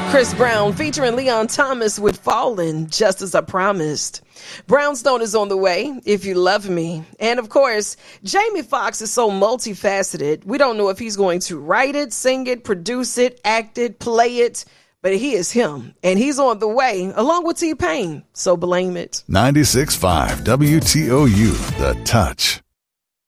Chris Brown featuring Leon Thomas with Fallen, Just As I Promised. Brownstone is on the way, If You Love Me. And of course, Jamie Foxx is so multifaceted. We don't know if he's going to write it, sing it, produce it, act it, play it. But he is him. And he's on the way, along with T-Pain. So blame it. 96.5 WTOU, The Touch.